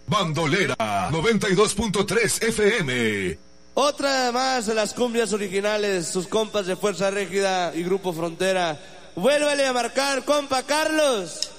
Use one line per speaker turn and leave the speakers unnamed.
Bandolera 92.3 FM.
Otra más de las cumbias originales, sus compas de Fuerza Régida y Grupo Frontera. Vuélvale a marcar, compa Carlos.